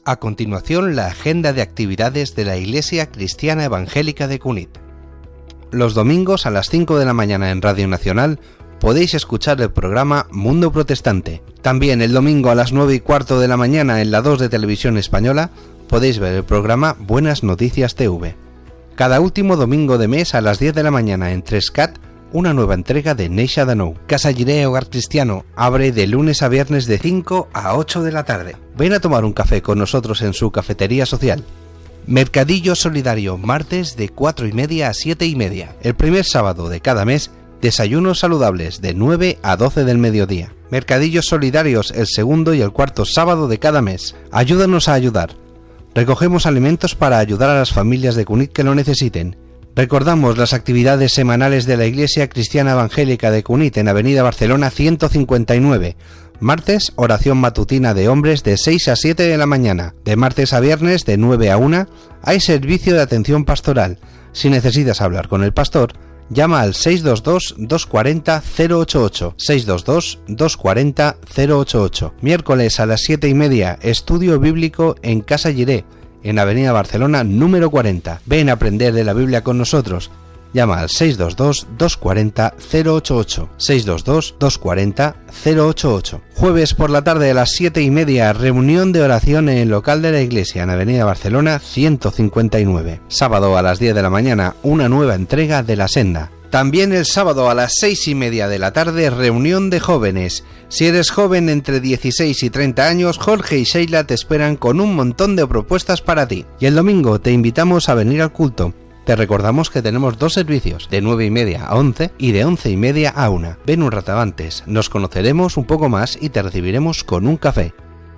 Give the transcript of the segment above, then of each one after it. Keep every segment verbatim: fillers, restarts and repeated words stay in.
A continuación, la agenda de actividades de la Iglesia Cristiana Evangélica de Cunit. Los domingos a las cinco de la mañana en Radio Nacional podéis escuchar el programa Mundo Protestante. También el domingo a las nueve y cuarto de la mañana en la dos de Televisión Española podéis ver el programa Buenas Noticias T V. Cada último domingo de mes a las diez de la mañana en tres C A T, una nueva entrega de Neisha Danou. Casa Jiré Hogar Cristiano abre de lunes a viernes de cinco a ocho de la tarde. Ven a tomar un café con nosotros en su cafetería social. Mercadillo Solidario, martes de cuatro y media a siete y media. El primer sábado de cada mes, desayunos saludables de nueve a doce del mediodía. Mercadillos Solidarios el segundo y el cuarto sábado de cada mes. Ayúdanos a ayudar. Recogemos alimentos para ayudar a las familias de Cunit que lo necesiten. Recordamos las actividades semanales de la Iglesia Cristiana Evangélica de Cunit en Avenida Barcelona ciento cincuenta y nueve. Martes, oración matutina de hombres de seis a siete de la mañana. De martes a viernes de nueve a una hay servicio de atención pastoral. Si necesitas hablar con el pastor, llama al seis dos dos, dos cuatro cero, cero ocho ocho. seis dos dos, dos cuatro cero, cero ocho ocho. Miércoles a las siete y media, estudio bíblico en Casa Jiré, en Avenida Barcelona número cuarenta. Ven a aprender de la Biblia con nosotros. Llama al seis dos dos, dos cuatro cero, cero ocho ocho. seis dos dos, dos cuatro cero, cero ocho ocho. Jueves por la tarde a las siete y media, reunión de oración en el local de la iglesia en Avenida Barcelona ciento cincuenta y nueve. Sábado a las diez de la mañana, una nueva entrega de La Senda. También el sábado a las seis y media de la tarde, reunión de jóvenes. Si eres joven entre dieciséis y treinta años, Jorge y Sheila te esperan con un montón de propuestas para ti. Y el domingo te invitamos a venir al culto. Te recordamos que tenemos dos servicios, de nueve y media a once y de once y media a una. Ven un rato antes, nos conoceremos un poco más y te recibiremos con un café.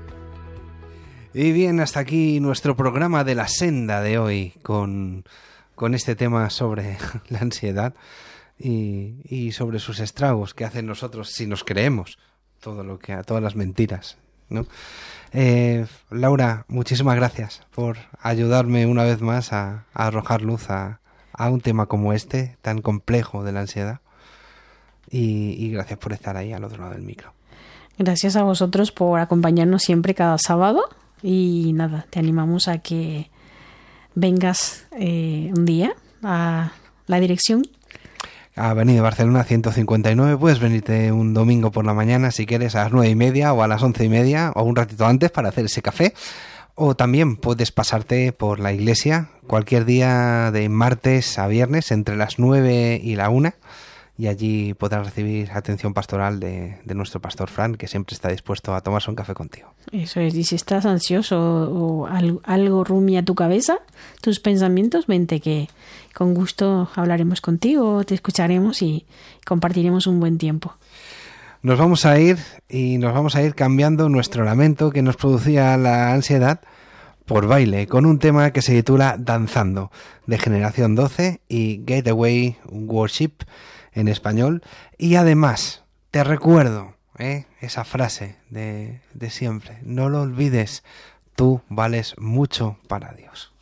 Y bien, hasta aquí nuestro programa de La Senda de hoy, con, con este tema sobre la ansiedad. Y, y sobre sus estragos que hacen nosotros si nos creemos todo lo que todas las mentiras, ¿no? Eh, Laura, muchísimas gracias por ayudarme una vez más a, a arrojar luz a, a un tema como este tan complejo de la ansiedad y, y gracias por estar ahí al otro lado del micro. Gracias a vosotros por acompañarnos siempre cada sábado y nada, te animamos a que vengas eh, un día a la dirección Avenida Barcelona ciento cincuenta y nueve. Puedes venirte un domingo por la mañana si quieres a las nueve y media o a las once y media o un ratito antes para hacer ese café, o también puedes pasarte por la iglesia cualquier día de martes a viernes entre las nueve y la una y allí podrás recibir atención pastoral de, de nuestro pastor Fran, que siempre está dispuesto a tomarse un café contigo. Eso es, y si estás ansioso o algo, algo rumia tu cabeza, tus pensamientos, vente que con gusto hablaremos contigo, te escucharemos y compartiremos un buen tiempo. Nos vamos a ir y nos vamos a ir cambiando nuestro lamento que nos producía la ansiedad por baile, con un tema que se titula Danzando, de Generación doce y Gateway Worship en español. Y además, te recuerdo ¿eh? esa frase de, de siempre, no lo olvides, tú vales mucho para Dios.